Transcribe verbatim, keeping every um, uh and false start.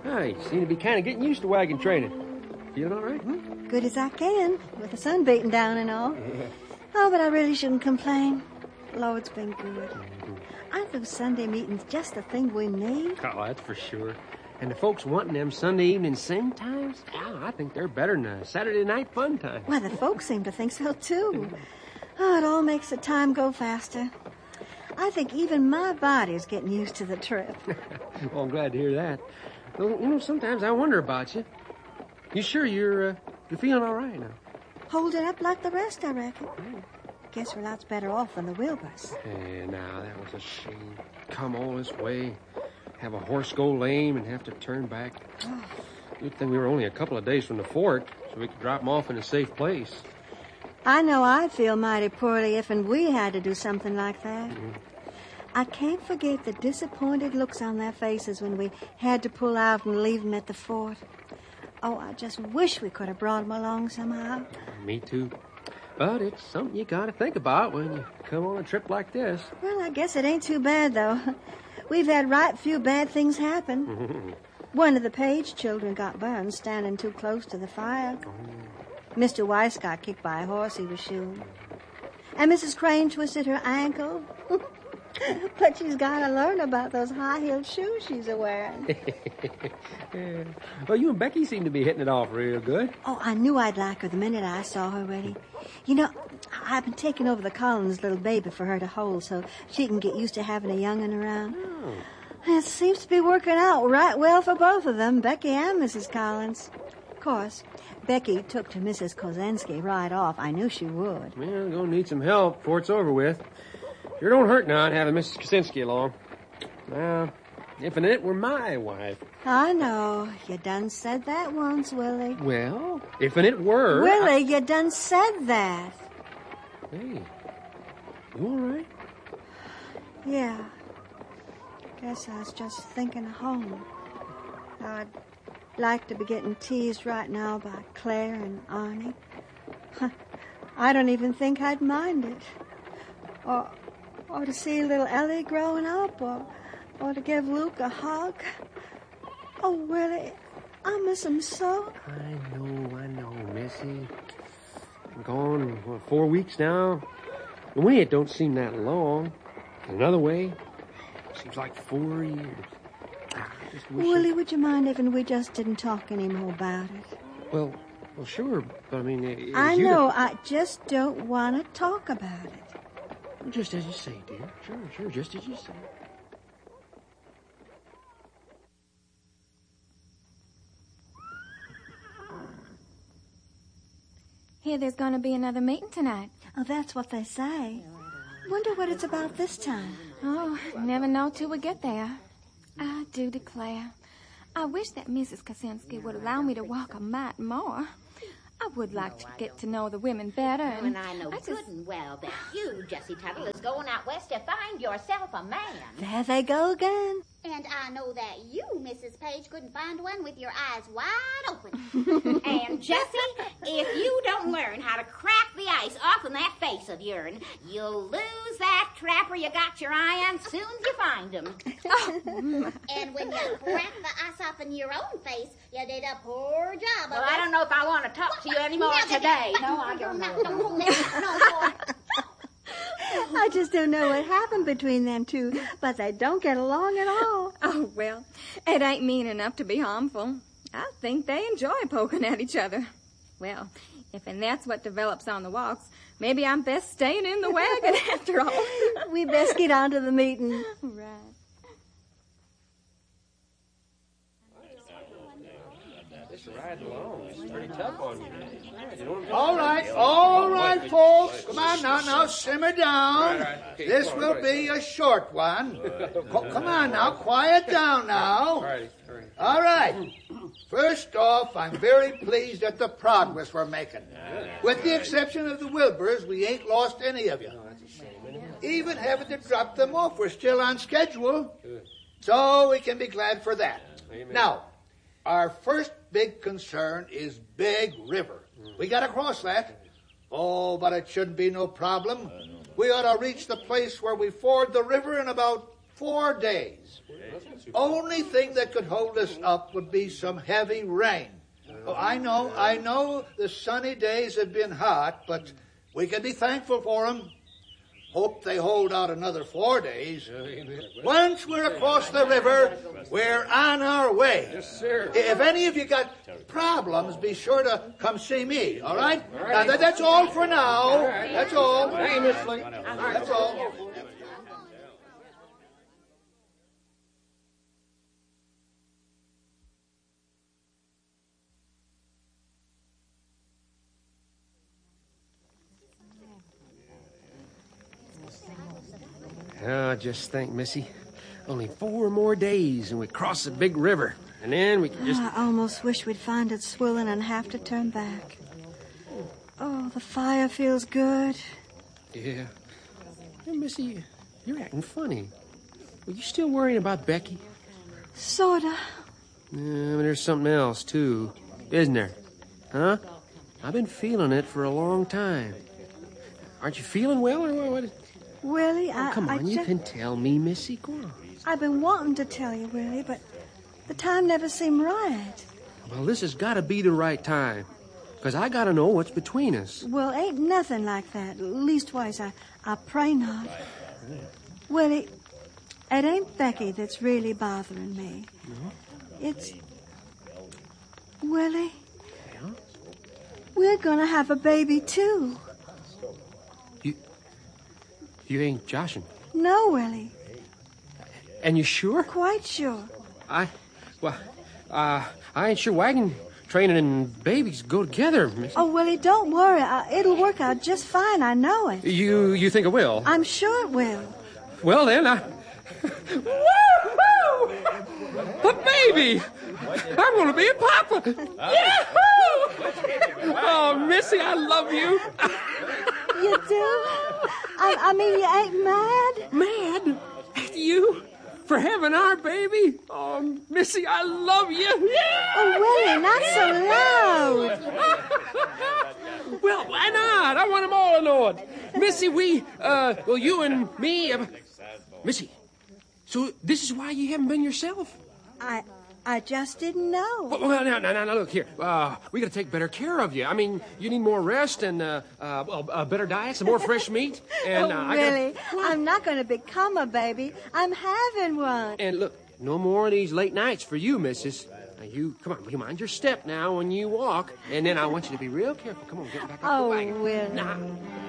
Oh, you seem to be kind of getting used to wagon training. Feeling all right? Hmm? Good as I can, with the sun beating down and all. Yeah. Oh, but I really shouldn't complain. Lord's been good. Mm-hmm. Aren't those Sunday meetings just the thing we need? Oh, that's for sure. And the folks wanting them Sunday evening sing times, oh, I think they're better than a Saturday night fun time. Well, the folks seem to think so, too. Oh, it all makes the time go faster. I think even my body's getting used to the trip. Well, I'm glad to hear that. Well, you know, sometimes I wonder about you. You sure you're, uh, you're feeling all right now? Holding up like the rest, I reckon. Mm. Guess we're lots better off than the Wilburs. Hey, now, that was a shame. Come all this way. Have a horse go lame and have to turn back. Oh. Good thing we were only a couple of days from the fort, so we could drop them off in a safe place. I know I'd feel mighty poorly if and we had to do something like that. Mm-hmm. I can't forget the disappointed looks on their faces when we had to pull out and leave them at the fort. Oh, I just wish we could have brought them along somehow. Me too. But it's something you got to think about when you come on a trip like this. Well, I guess it ain't too bad, though. We've had right few bad things happen. One of the Page children got burned standing too close to the fire. Oh. Mister Weiss got kicked by a horse he was shoeing. And Missus Crane twisted her ankle. But she's got to learn about those high-heeled shoes she's wearing. Yeah. Well, you and Becky seem to be hitting it off real good. Oh, I knew I'd like her the minute I saw her ready. You know, I've been taking over the Collins' little baby for her to hold so she can get used to having a young'un around. Oh. It seems to be working out right well for both of them, Becky and Missus Collins. Of course, Becky took to Missus Kozensky right off. I knew she would. Well, we're going to need some help before it's over with. Sure don't hurt not having Missus Kozensky along. Now, if and it were my wife. I know. You done said that once, Willie. Well, if and it were... Willie, I... you done said that. Hey, you all right? Yeah. Guess I was just thinking of home. I'd like to be getting teased right now by Claire and Arnie. I don't even think I'd mind it. Or, or to see little Ellie growing up, or, or to give Luke a hug. Oh, Willie, I miss him so. I know, I know, Missy. I'm gone, what, four weeks now? And we, it don't seem that long. Another way, seems like four years. Willie, it... would you mind if we just didn't talk any more about it? Well, well, sure, but I mean... It, I know, to... I just don't want to talk about it. Just as you say, dear. Sure, sure, just as you say. Hear there's going to be another meeting tonight. Oh, that's what they say. Wonder what it's about this time. Oh, never know till we get there. I do declare, I wish that Missus Kozensky would allow me to walk a mite more. I would like to get to know the women better. And, and I know I just... good and well that you, Jessie Tuttle, is going out west to find yourself a man. There they go again. And I know that you, Missus Page, couldn't find one with your eyes wide open. And, Jessie, if you don't learn how to crack the ice off in that face of yourn, you'll lose that trapper you got your eye on soon as you find him. Oh. And when you crack the ice off in your own face, you did a poor job of well, it. I don't know if I want to talk to you anymore no, today. No, I don't know. Don't no more. I just don't know what happened between them two, but they don't get along at all. Oh, well, it ain't mean enough to be harmful. I think they enjoy poking at each other. Well, if and that's what develops on the walks, maybe I'm best staying in the wagon after all. We best get on to the meeting. Right. This ride along is pretty tough on you. All right, all right, folks. Come on now, now, simmer down. This will be a short one. Come on now, quiet down now. All right. First off, I'm very pleased at the progress we're making. With the exception of the Wilburs, we ain't lost any of you. Even having to drop them off, we're still on schedule. So we can be glad for that. Now, our first big concern is Big River. We got to cross that. Oh, but it shouldn't be no problem. We ought to reach the place where we ford the river in about four days. Only thing that could hold us up would be some heavy rain. Oh, I know, I know the sunny days have been hot, but we can be thankful for them. Hope they hold out another four days. Once we're across the river, we're on our way. Yes, sir. If any of you got problems, be sure to come see me, all right? All right. Now, that, that's all for now. All right. That's all. Hey, Miss Flink. That's all. Oh, just think, Missy. Only four more days and we cross the big river. And then we can just... Oh, I almost wish we'd find it swilling and have to turn back. Oh, the fire feels good. Yeah. Hey, Missy, you're acting funny. Are you still worrying about Becky? Sorta. Yeah, but there's something else, too. Isn't there? Huh? I've been feeling it for a long time. Aren't you feeling well, or what? Willie, I... Oh, come on, I you just, can tell me, Missy. Go on. I've been wanting to tell you, Willie, but the time never seemed right. Well, this has got to be the right time. Because I got to know what's between us. Well, ain't nothing like that. Leastwise, I, I pray not. Willie, it ain't Becky that's really bothering me. No? It's... Willie, Yeah? we're gonna have a baby, too. You... You ain't joshing. No, Willie. And you sure? Quite sure. I... Well, uh, I ain't sure wagon training and babies go together, Miss. Oh, Willie, don't worry. I, it'll work out just fine. I know it. You you think it will? I'm sure it will. Well, then, I... Woo-hoo! A baby! I'm going to be a papa! Yahoo! Oh, Missy, I love you. You do? I, I mean, you ain't mad? Mad at you for having our baby? Oh, Missy, I love you. Oh, Willie, not so loud. Well, why not? I want them all to know it. Missy, we, uh, well, you and me... Uh, Missy, so this is why you haven't been yourself? I I just didn't know. Well, well now, now, now, look here. Uh, we got to take better care of you. I mean, you need more rest and uh, uh, well, a better diet, some more fresh meat. And oh, uh, I really? gotta... I'm not going to become a baby. I'm having one. And look, no more of these late nights for you, Missus Now, you, come on, you mind your step now when you walk. And then I want you to be real careful. Come on, get back up Oh, the wagon. Willie. Now,